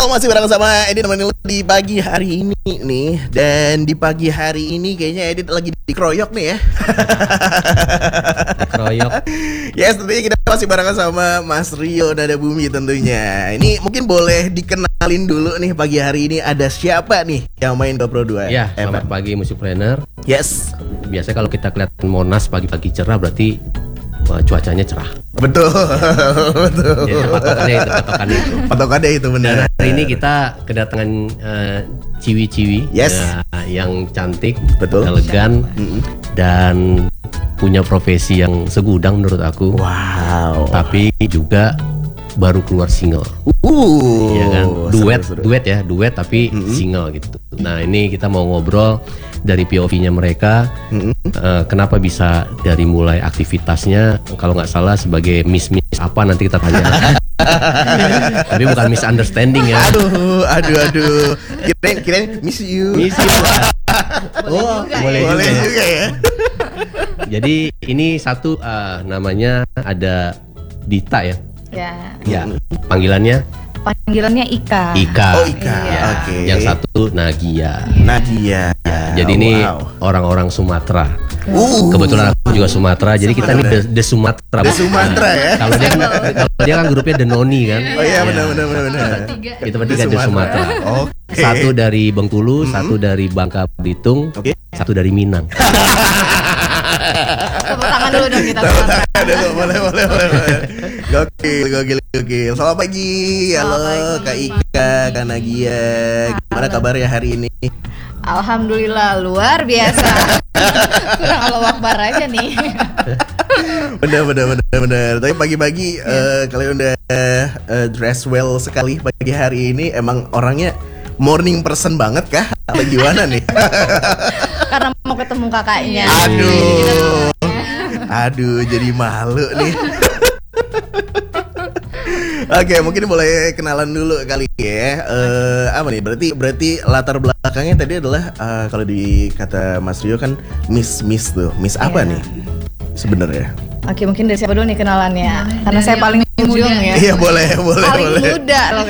Masih bareng sama Edit nemenin lu di pagi hari ini nih. Dan di pagi hari ini kayaknya Edit lagi dikeroyok nih ya. Dikeroyok. Yes, tentunya kita masih bareng sama Mas Rio Nada Bumi tentunya. Ini mungkin boleh dikenalin dulu nih pagi hari ini ada siapa nih yang main GoPro 2? Ya, selamat pagi Music Planner. Yes. Biasanya kalau kita kelihatan Monas pagi-pagi cerah berarti cuacanya cerah. Betul. Betul. Ya, patokannya itu. Patokannya itu benar. Dan hari ini kita kedatangan ciwi-ciwi. Yes. Yang cantik, betul, elegan, dan punya profesi yang segudang menurut aku. Wow. Tapi juga baru keluar single. Ya kan? Duet tapi single gitu. Nah, ini kita mau ngobrol dari POV-nya mereka, kenapa bisa dari mulai aktivitasnya, kalau nggak salah sebagai miss apa nanti kita tanya. Tapi bukan misunderstanding ya. Aduh. Kirain miss you. Boleh juga ya. Jadi ini satu namanya ada Dita ya. Ya. Panggilannya Ika. Oh, Ika. Iya. Oke. Yang satu Nagia. Ya, jadi ini orang-orang Sumatera. Kebetulan aku juga Sumatera. Jadi kita ini The Sumatera. The Sumatera ya. Kalau dia kan grupnya The Noni kan. Oh iya, benar. Kita bertiga The Sumatera. Oke. Satu dari Bengkulu, satu dari Bangka Belitung, satu dari Minang. Tepuk tangan dulu dong kita. Boleh. Gokil. Selamat pagi. Halo Kak Ika, Kak Nagia. Gimana kabarnya hari ini? Alhamdulillah luar biasa. Kurang Allah Akbar aja nih. Bener. Tapi pagi-pagi kalian udah dress well sekali pagi hari ini. Emang orangnya morning person banget kah? Atau gimana nih? Karena mau ketemu kakaknya. Aduh, jadi malu nih. Oke, mungkin boleh kenalan dulu kali ya. Apa nih? Berarti latar belakangnya tadi adalah kalau di kata Mas Rio kan Miss tuh. Miss apa nih sebenarnya? Oke, mungkin dari siapa dulu nih kenalannya? Karena saya paling ujung ya. Iya, boleh. Paling muda loh.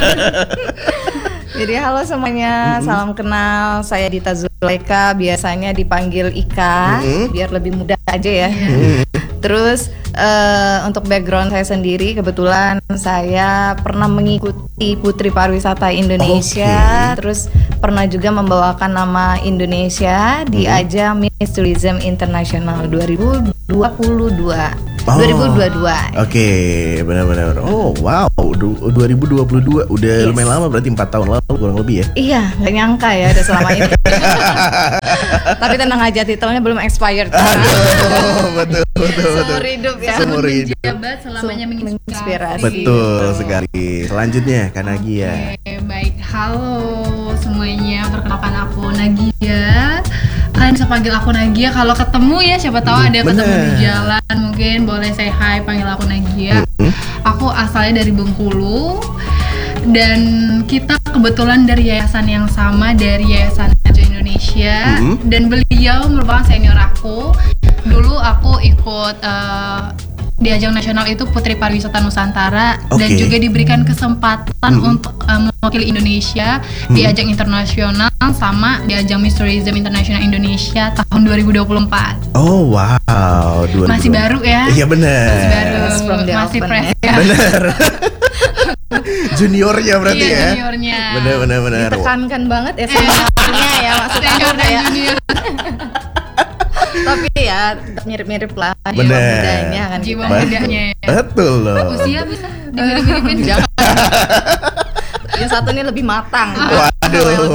Jadi halo semuanya, salam kenal. Saya Dita Zulaika, biasanya dipanggil Ika, biar lebih mudah aja ya. Terus untuk background saya sendiri, kebetulan saya pernah mengikuti Putri Pariwisata Indonesia, terus pernah juga membawakan nama Indonesia di ajang Miss Tourism International 2022. 2022. Oke, benar. Oh, wow. 2022 udah lumayan lama, berarti 4 tahun lalu kurang lebih ya. Iya, nggak nyangka ya udah selama ini. Tapi tenang aja, titelnya belum expired. Betul. Seumur hidup ya. Seumur hidup. Menjabat selamanya menginspirasi. Betul sekali. Selanjutnya Kak Nagia. Baik, halo semuanya. Perkenalkan aku Nagia. Kalian bisa panggil aku Nagia kalau ketemu ya, siapa tahu ada ketemu di jalan, mungkin boleh say hi, panggil aku Nagia. Aku asalnya dari Bengkulu dan kita kebetulan dari yayasan yang sama, dari Yayasan Ajo Indonesia, dan beliau merupakan senior aku. Dulu aku ikut di ajang nasional itu Putri Pariwisata Nusantara, dan juga diberikan kesempatan untuk mewakili Indonesia di ajang internasional sama di ajang Miss Tourism International Indonesia tahun 2024. Oh wow, masih baru ya? Iya benar. Masih fresh ya. Benar. Juniornya berarti ya? Juniornya. Benar. Ditekankan banget ya seniornya ya, maksudnya ya. Tapi ya mirip-mirip lah jiwa mudanya kan. Jiwa mudanya ya. Betul loh. Usia bisa dimirip-miripin. Jangan. Yang satu ini lebih matang. Waduh.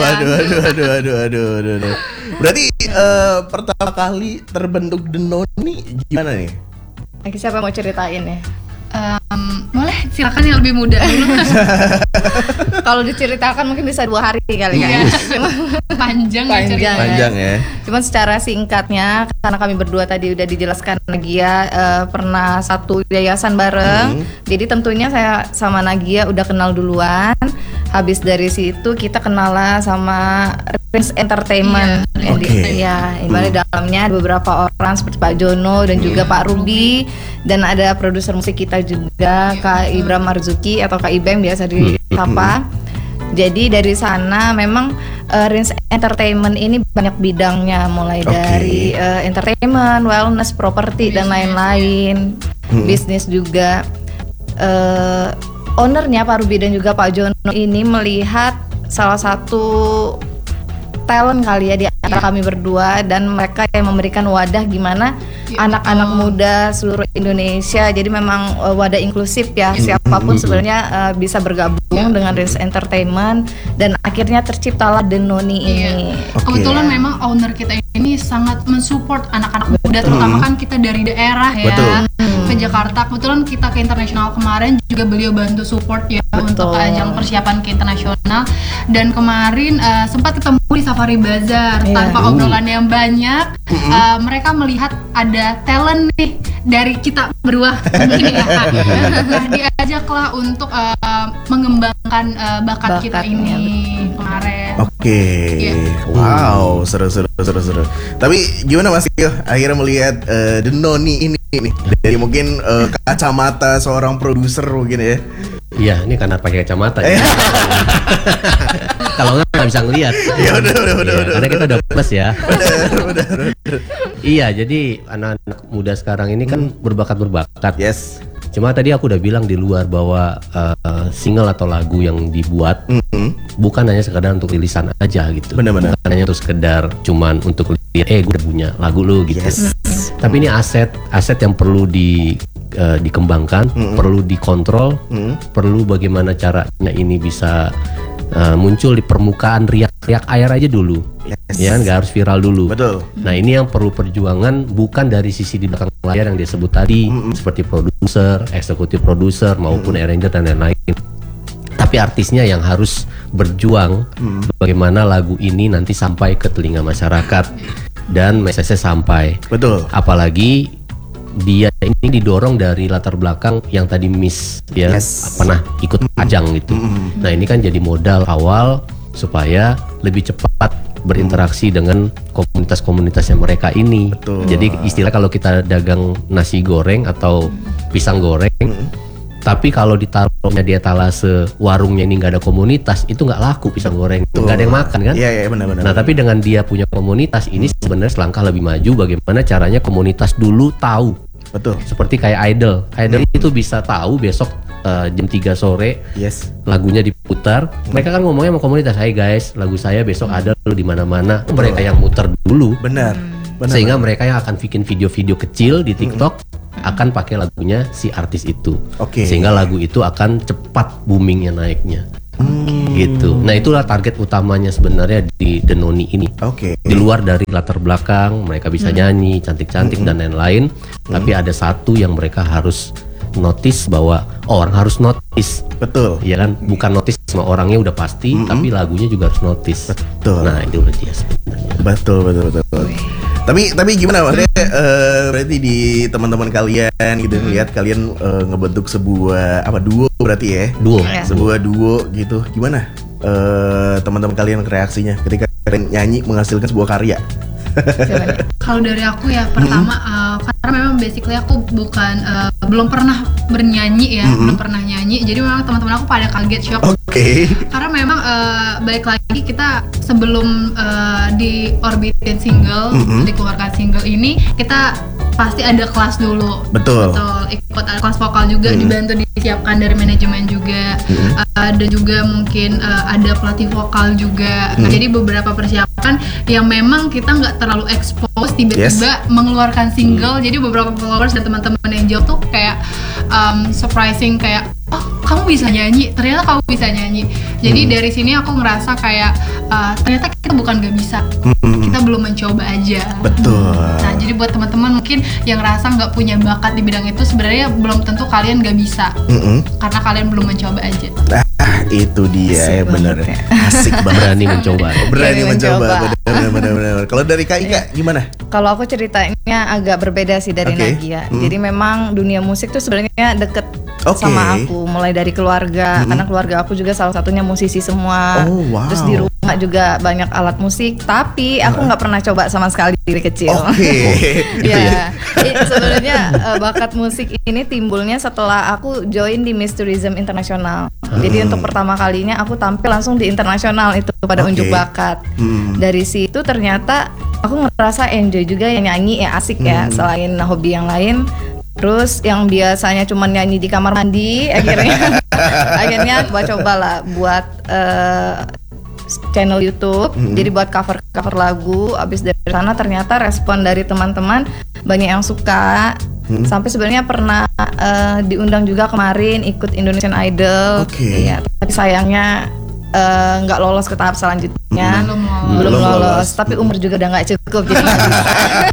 Berarti pertama kali terbentuk The Noni gimana nih? Siapa mau ceritain ya? Boleh, silakan yang lebih muda dulu. Kalau diceritakan mungkin bisa 2 hari kali ya. Panjang ya. Cuman secara singkatnya, karena kami berdua tadi udah dijelaskan Nagia pernah satu yayasan bareng. Jadi tentunya saya sama Nagia udah kenal duluan. Habis dari situ kita kenal lah sama Prince Entertainment. Ya, ibaratnya dalamnya ada beberapa orang seperti Pak Jono dan juga Pak Ruby, dan ada produser musik kita juga Kak Ibram Marzuki atau Kak Ibeng biasa disapa. Jadi dari sana memang Rins Entertainment ini banyak bidangnya, mulai dari entertainment, wellness, properti dan lain-lain, bisnis juga. Ownernya Pak Ruby dan juga Pak Jono ini melihat salah satu talent kali ya di antara kami berdua, dan mereka yang memberikan wadah gimana anak-anak muda seluruh Indonesia. Jadi memang wadah inklusif ya, siapapun sebenarnya bisa bergabung dengan Rins Entertainment, dan akhirnya terciptalah The Noni ini. Kebetulan memang owner kita ini sangat mensupport anak-anak muda, terutama kan kita dari daerah ya. Ke Jakarta. Kebetulan kita ke internasional kemarin juga beliau bantu support ya untuk ajang persiapan ke internasional. Dan kemarin sempat ketemu di Safari Bazaar tanpa obrolan yang banyak. Mereka melihat ada talent nih dari kita berdua ini ya. Nah, diajaklah untuk mengembangkan bakat kita ini kemarin. Wow, seru. Tapi gimana Mas Tio akhirnya melihat The Noni ini nih dari mungkin kacamata seorang produser mungkin ya? Iya, ini karena pakai kacamata ya. Kalau nggak bisa ngelihat. Ya udah. Karena kita udah plus ya. Benar. Iya, jadi anak-anak muda sekarang ini kan berbakat. Yes. Cuma tadi aku udah bilang di luar bahwa single atau lagu yang dibuat bukan hanya sekedar untuk rilisan aja gitu. Benar. Bukan hanya untuk sekedar cuman untuk lihat gue udah punya lagu lu gitu. Yes. Tapi ini aset yang perlu dikembangkan, perlu dikontrol, perlu bagaimana caranya ini bisa muncul di permukaan riak air aja dulu. Ya, nggak harus viral dulu. Betul. Nah, ini yang perlu perjuangan bukan dari sisi di belakang layar yang dia sebut tadi, seperti produser, eksekutif produser maupun arranger dan lain-lain. Tapi artisnya yang harus berjuang bagaimana lagu ini nanti sampai ke telinga masyarakat dan message sampai. Betul. Apalagi dia ini didorong dari latar belakang yang tadi Miss ya pernah ikut ajang gitu. Nah, ini kan jadi modal awal supaya lebih cepat berinteraksi dengan komunitas-komunitas yang mereka ini. Betul. Jadi istilah kalau kita dagang nasi goreng atau pisang goreng, tapi kalau ditaruhnya di etalase warungnya ini nggak ada komunitas, itu nggak laku pisang goreng, nggak ada yang makan kan? Iya benar. Nah, tapi dengan dia punya komunitas ini sebenarnya selangkah lebih maju. Bagaimana caranya komunitas dulu tahu? Betul. Seperti kayak Idol itu bisa tahu besok jam 3 sore lagunya diputar. Mereka kan ngomongnya sama komunitas, "Hai guys, lagu saya besok ada lo di mana-mana." Mereka yang muter dulu. Benar. Sehingga mereka yang akan bikin video-video kecil di TikTok akan pakai lagunya si artis itu. Sehingga lagu itu akan cepat boomingnya naiknya. Gitu. Nah, itulah target utamanya sebenarnya di The Noni ini. Di luar dari latar belakang, mereka bisa nyanyi cantik-cantik dan lain-lain, tapi ada satu yang mereka harus notice, bahwa orang harus notice. Betul. Ya kan, bukan notice sama orangnya udah pasti, tapi lagunya juga harus notice. Betul. Nah, itu udah dia sebenarnya. Betul. Tapi gimana maksudnya berarti di teman-teman kalian gitu lihat kalian ngebentuk sebuah duo berarti ya? Duo. Sebuah duo gitu. Gimana teman-teman kalian reaksinya ketika kalian nyanyi menghasilkan sebuah karya? Kalau dari aku ya pertama karena memang basically aku bukan belum pernah bernyanyi ya, belum pernah nyanyi, jadi memang teman-teman aku pada kaget, shock. Karena memang balik lagi kita sebelum diorbitin single, dikeluarkan single ini kita pasti ada kelas dulu. Betul. Ikut ada kelas vokal juga, dibantu disiapkan dari manajemen juga. Ada juga mungkin ada pelatih vokal juga. Jadi beberapa persiapan yang memang kita nggak terlalu expose, tiba-tiba mengeluarkan single. Jadi beberapa followers dan teman-teman yang jauh tuh kayak surprising, kayak oh kamu bisa nyanyi, ternyata kamu bisa nyanyi. Jadi dari sini aku ngerasa kayak ternyata kita bukan gak bisa, kita belum mencoba aja. Betul. Nah, jadi buat teman-teman mungkin yang ngerasa nggak punya bakat di bidang itu, sebenarnya belum tentu kalian gak bisa, karena kalian belum mencoba aja. Itu dia ya, bener ya. Asik banget. Berani mencoba. Berani mencoba. Bener. Kalau dari Kak Ika gimana? Kalau aku ceritanya agak berbeda sih dari Nagia. Jadi memang dunia musik tuh sebenarnya deket sama aku, mulai dari keluarga, karena keluarga aku juga salah satunya musisi semua. Terus di rumah juga banyak alat musik, tapi aku nggak pernah coba sama sekali dari kecil. Oke. Ya, sebenarnya bakat musik ini timbulnya setelah aku join di Miss Tourism Internasional. Jadi untuk pertama kalinya aku tampil langsung di internasional itu pada unjuk bakat. Dari situ ternyata aku ngerasa enjoy juga ya nyanyi ya, asik ya, selain hobi yang lain. Terus yang biasanya cuma nyanyi di kamar mandi, akhirnya coba lah buat channel YouTube. Jadi buat cover lagu. Abis dari sana ternyata respon dari teman-teman banyak yang suka. Sampai sebenarnya pernah diundang juga kemarin ikut Indonesian Idol. Iya, tapi sayangnya nggak lolos ke tahap selanjutnya. Belum lolos. Tapi umur juga udah nggak cukup jadi nggak bisa.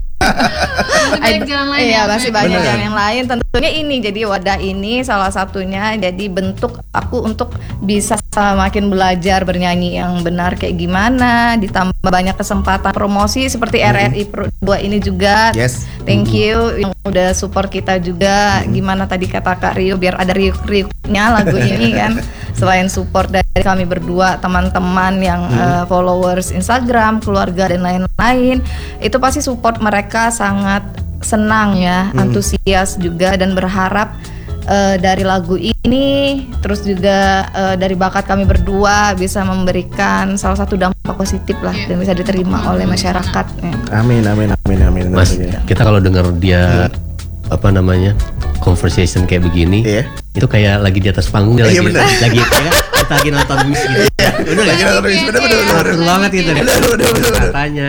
Banyak jalan lain. Iya, masih banyak jalan yang lain. Tentunya ini jadi wadah ini salah satunya. Jadi bentuk aku untuk bisa semakin belajar bernyanyi yang benar kayak gimana. Ditambah banyak kesempatan promosi seperti RRI Pro 2 ini juga. Thank you yang udah support kita juga. Gimana tadi kata Kak Rio, biar ada riuk-riuknya lagu ini kan. Selain support dari kami berdua, teman-teman yang followers Instagram, keluarga dan lain-lain, itu pasti support mereka sangat senang ya, antusias juga dan berharap dari lagu ini, terus juga dari bakat kami berdua bisa memberikan salah satu dampak positif lah dan bisa diterima oleh masyarakat. Amin. Mas, kita kalau dengar dia apa namanya conversation kayak begini, itu kayak lagi di atas panggung dia lagi ya kan? Kita lagi nonton Miss gitu. Bener lagi nonton Miss, bener banget gitu. Katanya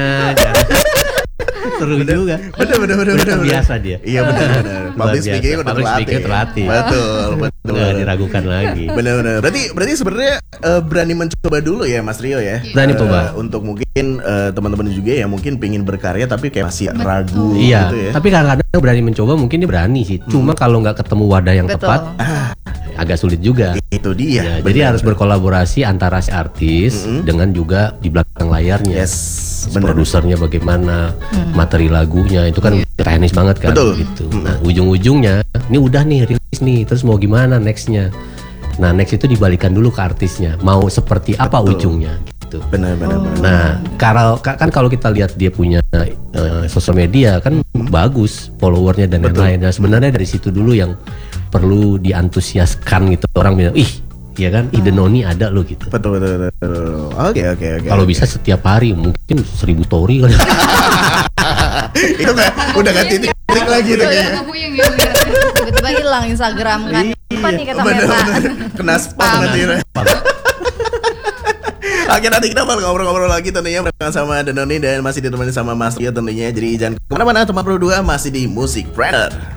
seru juga. Bener biasa dia. Iya benar. Public speaking udah terlatih. Betul. Nggak diragukan lagi. Benar. Berarti sebenarnya berani mencoba dulu ya Mas Rio ya. Berani coba. Untuk mungkin teman-teman juga yang mungkin pengen berkarya tapi kayak masih ragu iya, gitu ya. Tapi kadang-kadang berani mencoba mungkin dia berani sih. Cuma kalau nggak ketemu wadah yang tepat, agak sulit juga. Itu dia. Ya, jadi harus berkolaborasi antara si artis dengan juga di belakang layarnya. Produsernya bagaimana, materi lagunya itu kan teknis banget kan. Gitu. Nah, ujung-ujungnya ini udah nih rilis nih, terus mau gimana nextnya? Nah, next itu dibalikan dulu ke artisnya. Mau seperti apa ujungnya? Gitu. Benar. Nah, kalau kita lihat dia punya sosial media kan bagus, followernya dan lain-lain. Nah, sebenarnya dari situ dulu yang perlu diantusiaskan gitu, orang bilang ya kan, ide Noni ada loh gitu. Betul. Oke. Kalau bisa setiap hari mungkin 1000 story kali. Itu udah ganti titik lagi tuh kayaknya. Tiba-tiba hilang Instagram kan. Apa nih kata Meta? Kena spam nanti. Oke, nanti kita bakal ngobrol-ngobrol lagi tentunya bersama sama Denoni dan masih ditemani sama Mas Rio tentunya. Jadi jangan kemana-mana, teman Pro 2 masih di Musik Planner.